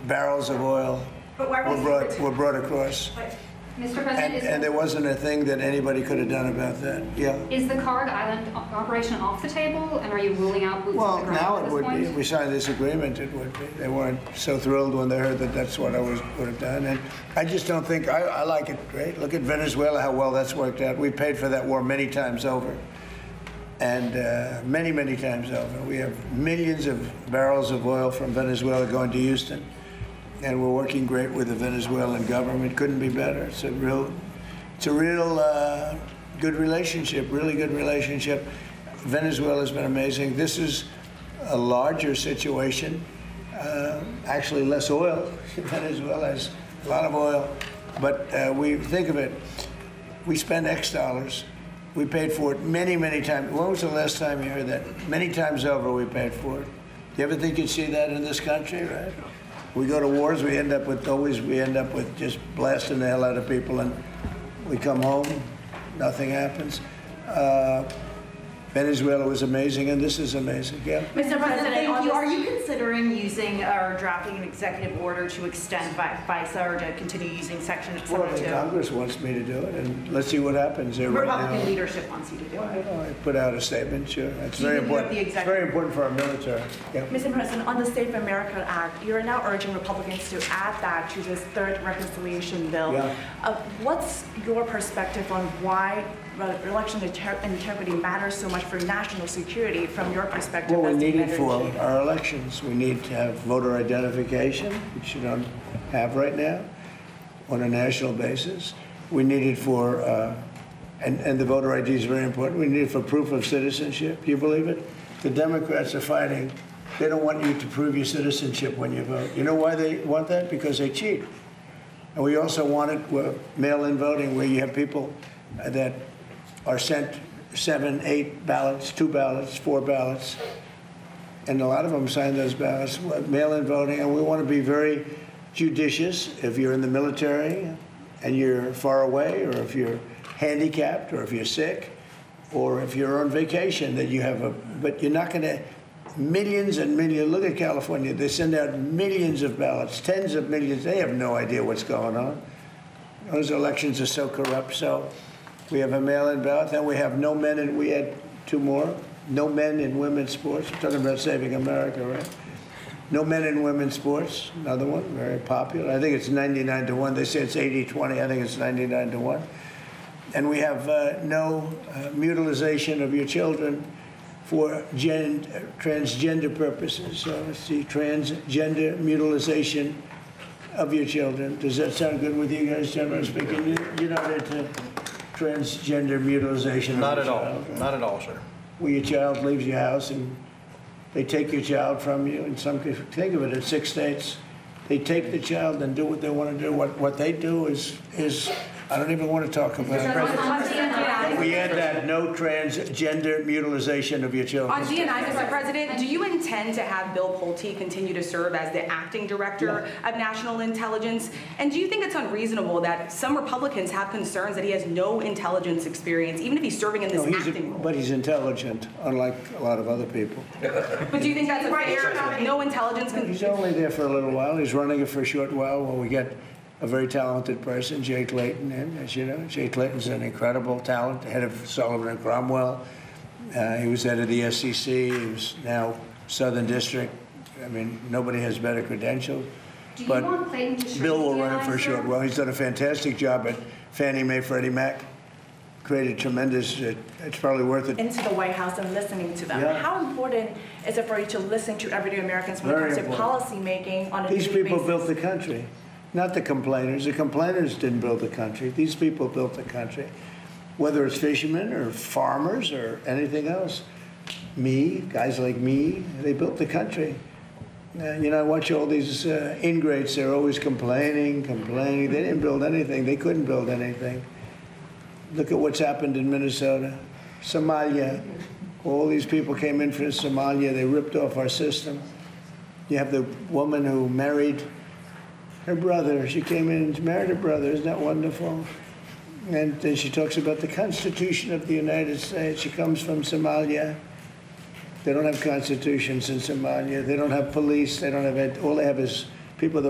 barrels of oil were brought across. Mr. President, And there wasn't a thing that anybody could have done about that. Yeah. is the Kharg Island operation off the table, and are you ruling out boots Well, on the ground now at it this would point? be. If we signed this agreement, it would be. They weren't so thrilled when they heard that that's what I would have done. And I just don't think, I like it great. Look at Venezuela, how well that's worked out. We paid for that war many times over. And many, many times over. We have millions of barrels of oil from Venezuela going to Houston. And we're working great with the Venezuelan government. Couldn't be better. It's a real good relationship, really good relationship. Venezuela's been amazing. This is a larger situation. Actually, less oil. Venezuela has a lot of oil. But we think of it, we spend X dollars. We paid for it many, many times. When was the last time you heard that? Many times over we paid for it. Do you ever think you'd see that in this country, right? We go to wars, we end up with just blasting the hell out of people, and we come home, nothing happens. Venezuela was amazing, and this is amazing. Yeah. Mr. President, thank you. Are you considering using or drafting an executive order to extend FISA or to continue using Section Well, 702? Congress wants me to do it, and let's see what happens there right Republican now. leadership wants you to do it. I put out a statement, sure. It's Do you very think you have important. the It's executive- very important for our military. Yeah. Mr. President, on the Save America Act, you're now urging Republicans to add that to this third reconciliation bill. Yeah. What's your perspective on why election integrity matters so much for national security from your perspective? Well, we as the need it for commander-in-chief? our elections. We need to have voter identification, which you don't have right now, on a national basis. We need it for, and the voter ID is very important. We need it for proof of citizenship. Do you believe it? The Democrats are fighting. They don't want you to prove your citizenship when you vote. You know why they want that? Because they cheat. And we also want it mail-in voting, where you have people that are sent 7, 8 ballots, 2 ballots, 4 ballots, and a lot of them sign those ballots, mail-in voting, and we want to be very judicious. If you're in the military and you're far away, or if you're handicapped, or if you're sick, or if you're on vacation, that you have but you're not going to, millions and millions, look at California, they send out millions of ballots, tens of millions, they have no idea what's going on. Those elections are so corrupt, so we have a mail-in ballot, and we have no men, and we had 2 more, no men in women's sports. We're talking about saving America, right? No men in women's sports, another one, very popular. I think it's 99-1. They say it's 80-20. I think it's 99-1. And we have no mutilization of your children for transgender purposes. So it's the transgender mutilization of your children. Does that sound good with you guys, generally speaking? You're not into transgender mutilization? Not of at your all. child, right? Not at all, sir. Where your child leaves your house and they take your child from you. In some cases, think of it, in 6 states, they take the child and do what they want to do. What they do is I don't even want to talk about it. We add that, no transgender mutilization of your children. On DNI, Mr. President, do you intend to have Bill Pulte continue to serve as the acting director of national intelligence? And do you think it's unreasonable that some Republicans have concerns that he has no intelligence experience, even if he's serving in this acting role? But he's intelligent, unlike a lot of other people. But do you think that's a fair, no intelligence? He's only there for a little while. He's running it for a short while when we get a very talented person, Jay Clayton, in. As you know, Jay Clayton's an incredible talent, head of Sullivan and Cromwell. He was head of the SEC. He was now Southern District. I mean, nobody has better credentials. Do you But want Clayton to shrink Bill will the run it for a alliance, short sir? while. He's done a fantastic job at Fannie Mae, Freddie Mac. Created tremendous, it's probably worth it. Into the White House and listening to them. Yeah. How important is it for you to listen to everyday Americans when Very it comes to important. policy making on a These daily people basis? built the country, not the complainers. The complainers didn't build the country. These people built the country, whether it's fishermen or farmers or anything else. Guys like me, they built the country. You know, I watch all these ingrates. They're always complaining. They didn't build anything. They couldn't build anything. Look at what's happened in Minnesota, Somalia. All these people came in from Somalia. They ripped off our system. You have the woman who married her brother. She came in and married her brother. Isn't that wonderful? And then she talks about the Constitution of the United States. She comes from Somalia. They don't have constitutions in Somalia. They don't have police. They don't have all they have is people that